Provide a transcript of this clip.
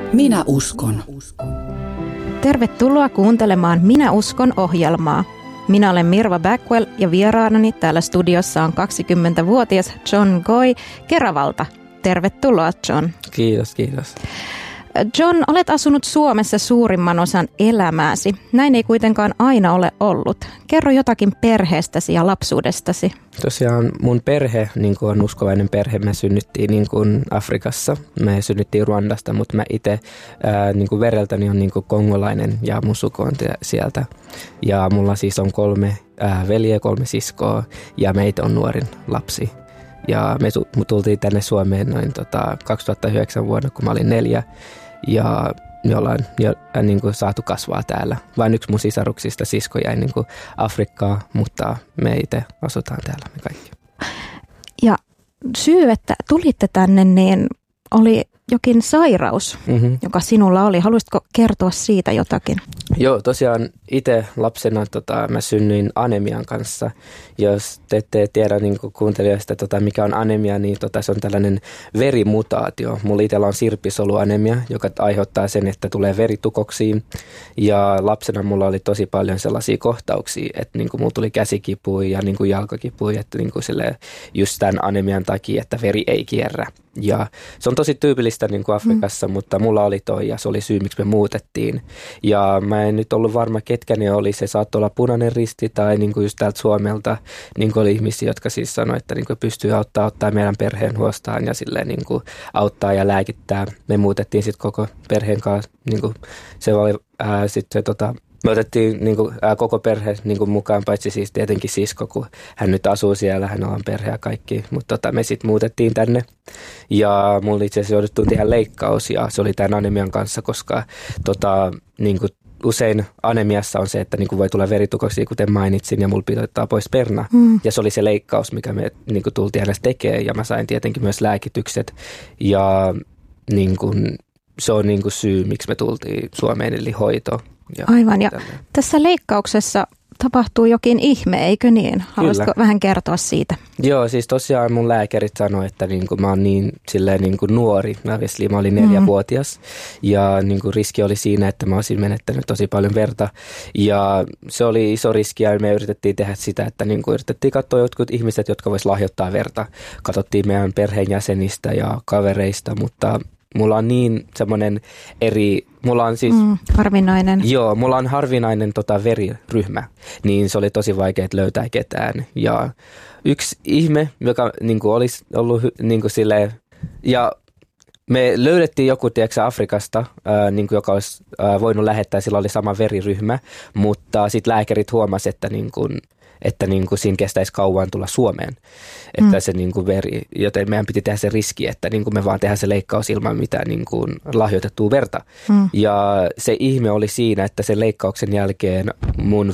Minä uskon. Tervetuloa kuuntelemaan Minä uskon -ohjelmaa. Minä olen Mirva Backwell ja vieraanani täällä studiossa on 20-vuotias John Goy Keravalta. Tervetuloa, John. Kiitos, kiitos. John, olet asunut Suomessa suurimman osan elämääsi. Näin ei kuitenkaan aina ole ollut. Kerro jotakin perheestäsi ja lapsuudestasi. Tosiaan mun perhe on uskovainen perhe. Me synnyttiin Afrikassa. Me synnyttiin Ruandasta, mutta mä itse vereltäni on kongolainen ja mun suku on sieltä. Ja mulla siis on 3 veljeä, 3 siskoa ja meitä on nuorin lapsi. Ja me tultiin tänne Suomeen noin 2009 vuonna, kun mä olin 4. Ja me ollaan jo saatu kasvaa täällä. Vain yksi mun sisaruksista sisko jäi Afrikkaan, mutta me itse asutaan täällä me kaikki. Ja syy, että tulitte tänne, niin oli jokin sairaus, joka sinulla oli. Haluaisitko kertoa siitä jotakin? Joo, tosiaan itse lapsena mä synnyin anemian kanssa. Jos te ette tiedä kuuntelijoista, mikä on anemia, niin se on tällainen verimutaatio. Mulla itsellä on sirppisoluanemia, joka aiheuttaa sen, että tulee veritukoksiin. Ja lapsena mulla oli tosi paljon sellaisia kohtauksia, että mulla tuli käsikipuja ja jalkakipuja, että just tämän anemian takia, että veri ei kierrä. Ja se on tosi tyypillistä Afrikassa, mutta mulla oli toi ja se oli syy, miksi me muutettiin. Ja mä en nyt ollut varma, ketkä ne oli. Se saattoi olla Punainen Risti tai just täältä Suomelta oli ihmisiä, jotka siis sanoi, että pystyy ottaa meidän perheen huostaan ja silleen auttaa ja lääkittää. Me muutettiin sitten koko perheen kanssa. Se oli sitten me otettiin koko perhe mukaan, paitsi siis tietenkin sisko, kun hän nyt asuu siellä, hän on perhe ja kaikki. Mutta me sitten muutettiin tänne ja mulla itse asiassa jouduttiin tehdä leikkaus ja se oli tämän anemian kanssa, koska usein anemiassa on se, että voi tulla veritukoksia, kuten mainitsin, ja mulla piti ottaa pois perna. Ja se oli se leikkaus, mikä me tultiin aina tekemään ja mä sain tietenkin myös lääkitykset ja se on syy, miksi me tultiin Suomeen, eli hoito. Aivan, ja tässä leikkauksessa tapahtuu jokin ihme, eikö niin? Haluaisitko vähän kertoa siitä? Joo, siis tosiaan mun lääkärit sanoi, että mä oon nuori. Mä olin 4-vuotias ja riski oli siinä, että mä olisin menettänyt tosi paljon verta. Ja se oli iso riski ja me yritettiin tehdä sitä, että yritettiin katsoa jotkut ihmiset, jotka vois lahjoittaa verta. Katsottiin meidän perheenjäsenistä ja kavereista, mutta mulla on niin semmoinen mulla on siis harvinainen. Joo, mulla on harvinainen veriryhmä, niin se oli tosi vaikea löytää ketään. Ja yksi ihme, joka olisi ollut silleen, ja me löydettiin joku Afrikasta, joka olisi voinut lähettää, sillä oli sama veriryhmä, mutta sitten lääkärit huomasivat, että siinä kestäisi kauan tulla Suomeen, että se veri, joten meidän piti tehdä se riski, että me vaan tehdään se leikkaus ilman mitään lahjoitettua verta. Ja se ihme oli siinä, että sen leikkauksen jälkeen mun